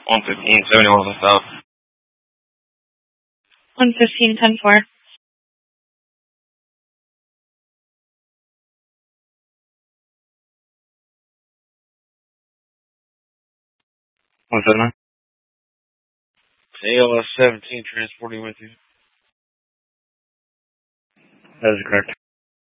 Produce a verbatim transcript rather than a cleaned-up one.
one fifteen, seventy-one left out. one fifteen, ten four. one seven nine. A L S seventeen transporting with you. That is correct.